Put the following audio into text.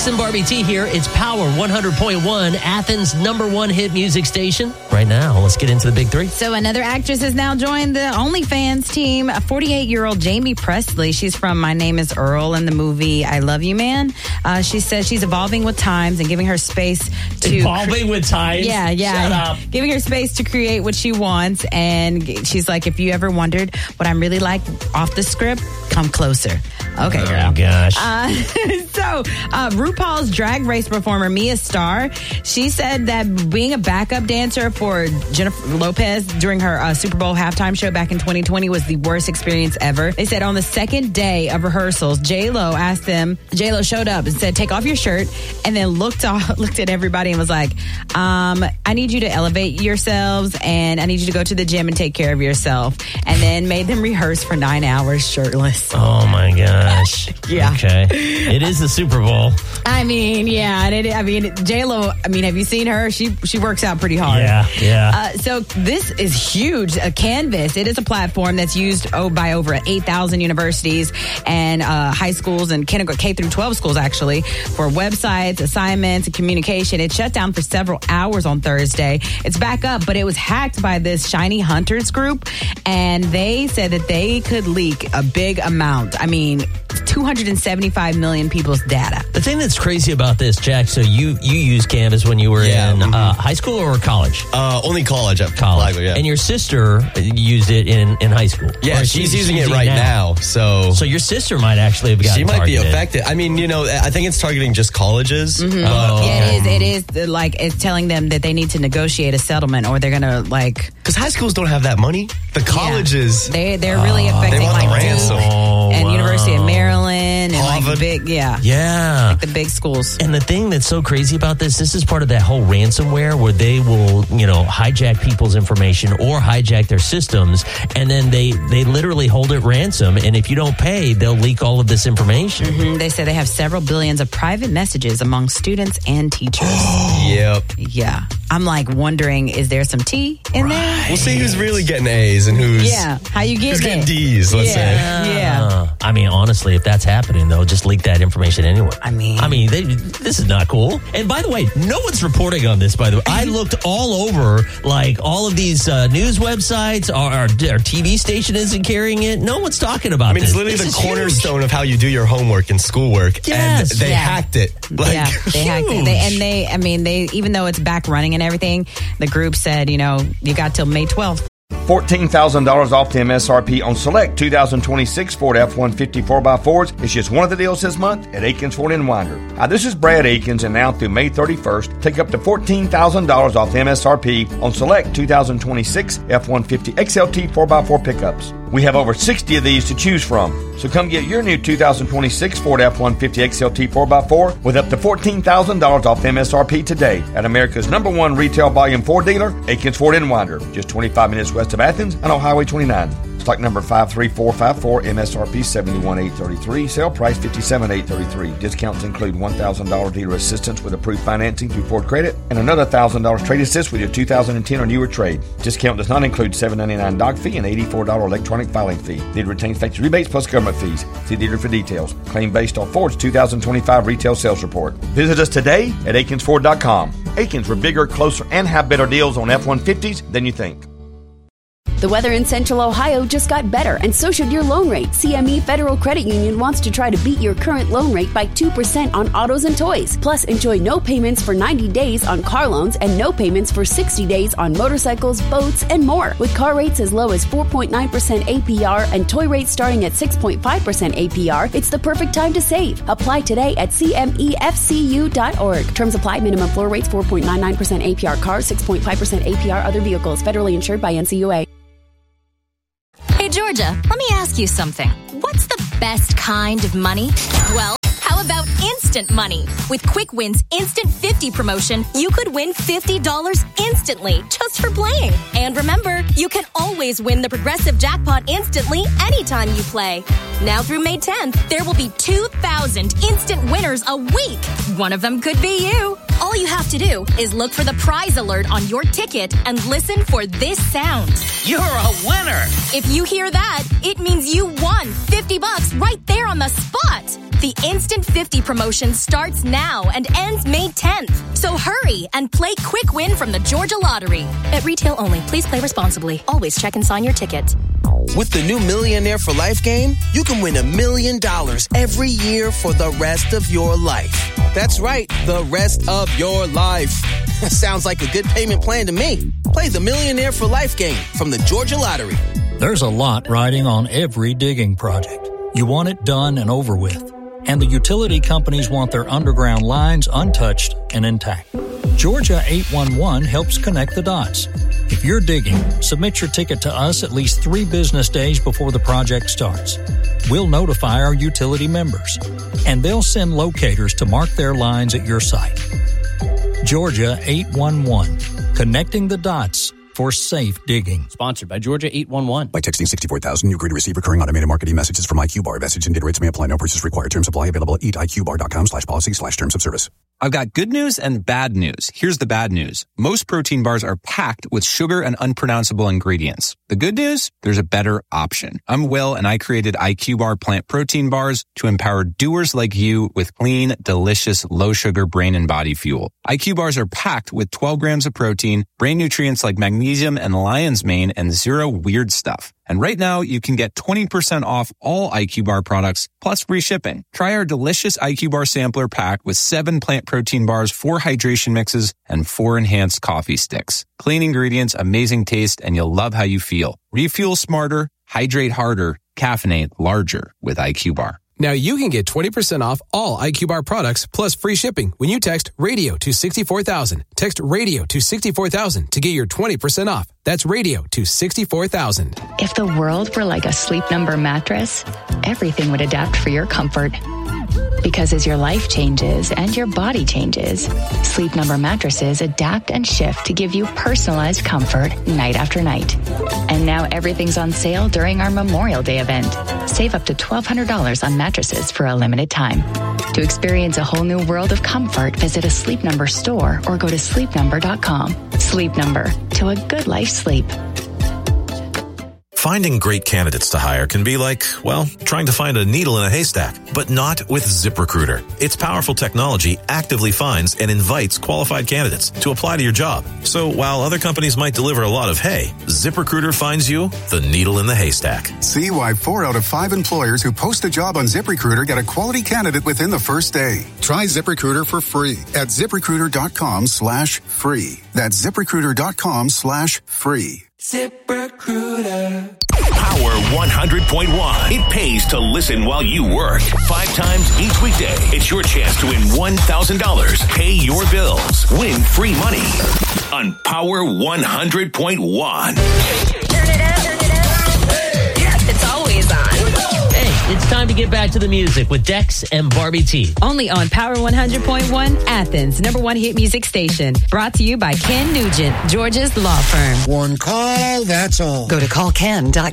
Jax and Barbie T here. It's Power 100.1, Athens' #1 hit music station. Right now, let's get into the big three. So another actress has now joined the OnlyFans team. A 48-year-old Jamie Presley. She's from My Name is Earl in the movie I Love You, Man. She says she's evolving with times and giving her space to... Evolving with times? Yeah. Shut up. Giving her space to create what she wants. And she's like, if you ever wondered what I'm really like off the script, come closer. Okay, girl. Oh, gosh. So, RuPaul's Drag Race performer, Mia Starr, she said that being a backup dancer for Jennifer Lopez during her Super Bowl halftime show back in 2020 was the worst experience ever. They said on the second day of rehearsals, J-Lo showed up and said, take off your shirt, and then looked at everybody and was like, I need you to elevate yourselves, and I need you to go to the gym and take care of yourself. And then made them rehearse for 9 hours shirtless. Oh, my gosh. Yeah. Okay. It is the Super Bowl. I mean, yeah. J-Lo, have you seen her? She works out pretty hard. Yeah. So this is huge. A Canvas. It is a platform that's used by over 8,000 universities and high schools and K through 12 schools, actually, for websites, assignments, and communication. It shut down for several hours on Thursday. It's back up, but it was hacked by this Shiny Hunters group, and they said that they could leak a big amount. 275 million people's data. The thing that's crazy about this, Jack, so you used Canvas when you were in high school or college? Only college. College. Yeah. And your sister used it in high school. Yeah, she's using it right now. So your sister might actually have gotten She might targeted. be affected. I think it's targeting just colleges. Mm-hmm. Yeah, it is. It's telling them that they need to negotiate a settlement or they're going to because high schools don't have that money. The colleges. Yeah. They're really affecting they want the ransom. and University of Maryland and Harvard. big, Yeah. the big schools. And the thing that's so crazy about this is part of that whole ransomware where they will, hijack people's information or hijack their systems, and then they literally hold it ransom, and if you don't pay, they'll leak all of this information. Mm-hmm. They say they have several billions of private messages among students and teachers. Yep. Yeah. I'm wondering, is there some tea in there? We'll see who's really getting A's and who's how you who's getting getting D's, let's say. Yeah. Honestly, if that's happening, though, just leak that information anyway. This is not cool. And by the way, no one's reporting on this, by the way. I looked all over, all of these news websites, our TV station isn't carrying it. No one's talking about this. It's literally the cornerstone of how you do your homework and schoolwork. Yes. And they hacked it. They hacked it. They even though it's back running and everything, the group said, you got till May 12th. $14,000 off the MSRP on select 2026 Ford F-150 4x4s. It's just one of the deals this month at Akins Ford in Winder. This is Brad Akins, and now through May 31st, take up to $14,000 off the MSRP on select 2026 F-150 XLT 4x4 pickups. We have over 60 of these to choose from. So come get your new 2026 Ford F-150 XLT 4x4 with up to $14,000 off the MSRP today at America's #1 retail volume Ford dealer, Akins Ford in Winder, just 25 minutes west of Athens and on Highway 29. Stock number 53454, MSRP $71,833, sale price $57,833. Discounts include $1,000 dealer assistance with approved financing through Ford Credit and another $1,000 trade assist with your 2010 or newer trade. Discount does not include $7.99 doc fee and $84 electronic filing fee. Dealer retains factory rebates plus government fees. See dealer for details. Claim based on Ford's 2025 retail sales report. Visit us today at AkinsFord.com. Akins, we're bigger, closer, and have better deals on F-150s than you think. The weather in Central Ohio just got better, and so should your loan rate. CME Federal Credit Union wants to try to beat your current loan rate by 2% on autos and toys. Plus, enjoy no payments for 90 days on car loans and no payments for 60 days on motorcycles, boats, and more. With car rates as low as 4.9% APR and toy rates starting at 6.5% APR, it's the perfect time to save. Apply today at CMEFCU.org. Terms apply. Minimum floor rates 4.99% APR cars, 6.5% APR other vehicles. Federally insured by NCUA. Hey, Georgia, let me ask you something. What's the best kind of money? Well, how about instant money? With Quick Win's Instant 50 promotion, you could win $50 instantly just for playing. And remember, you can always win the Progressive Jackpot instantly anytime you play. Now through May 10th, there will be 2,000 instant winners a week. One of them could be you. All you have to do is look for the prize alert on your ticket and listen for this sound. You're a winner. If you hear that, it means you won $50 right there on the spot. The Instant 50 promotion starts now and ends May 10th. So hurry and play Quick Win from the Georgia Lottery. At retail only. Please play responsibly. Always check and sign your ticket. With the new Millionaire for Life game, you can win $1 million every year for the rest of your life. That's right, the rest of your life. Sounds like a good payment plan to me. Play the Millionaire for Life game from the Georgia Lottery. There's a lot riding on every digging project. You want it done and over with. And the utility companies want their underground lines untouched and intact. Georgia 811 helps connect the dots. If you're digging, submit your ticket to us at least 3 business days before the project starts. We'll notify our utility members, and they'll send locators to mark their lines at your site. Georgia 811, connecting the dots for safe digging. Sponsored by Georgia 811. By texting 64,000, you agree to receive recurring automated marketing messages from IQ Bar. Message and data rates may apply. No purchase required. Terms apply. Available at eatiqbar.com/policy/terms of service. I've got good news and bad news. Here's the bad news. Most protein bars are packed with sugar and unpronounceable ingredients. The good news? There's a better option. I'm Will, and I created IQ Bar plant protein bars to empower doers like you with clean, delicious, low-sugar brain and body fuel. IQ bars are packed with 12 grams of protein, brain nutrients like magnesium and lion's mane, and 0 weird stuff. And right now, you can get 20% off all IQ Bar products, plus free shipping. Try our delicious IQ Bar sampler pack with 7 plant protein bars, 4 hydration mixes, and 4 enhanced coffee sticks. Clean ingredients, amazing taste, and you'll love how you feel. Refuel smarter, hydrate harder, caffeinate larger with IQ Bar. Now you can get 20% off all IQ Bar products plus free shipping when you text radio to 64,000. Text radio to 64,000 to get your 20% off. That's radio to 64,000. If the world were like a Sleep Number mattress, everything would adapt for your comfort. Because as your life changes and your body changes, Sleep Number mattresses adapt and shift to give you personalized comfort night after night. And now everything's on sale during our Memorial Day event. Save up to $1,200 on mattresses for a limited time. To experience a whole new world of comfort, visit a Sleep Number store or go to sleepnumber.com. Sleep Number, to a good life sleep. Finding great candidates to hire can be like, well, trying to find a needle in a haystack, but not with ZipRecruiter. Its powerful technology actively finds and invites qualified candidates to apply to your job. So while other companies might deliver a lot of hay, ZipRecruiter finds you the needle in the haystack. See why 4 out of 5 employers who post a job on ZipRecruiter get a quality candidate within the first day. Try ZipRecruiter for free at ZipRecruiter.com/free. That's ZipRecruiter.com/free. ZipRecruiter. Power 100.1. It pays to listen while you work. 5 times each weekday. It's your chance to win $1,000. Pay your bills. Win free money on Power 100.1. Turn it up. It's always on. Hey, it's time to get back to the music with Dex and Barbie T. Only on Power 100.1, Athens' #1 hit music station. Brought to you by Ken Nugent, Georgia's law firm. One call, that's all. Go to callken.com.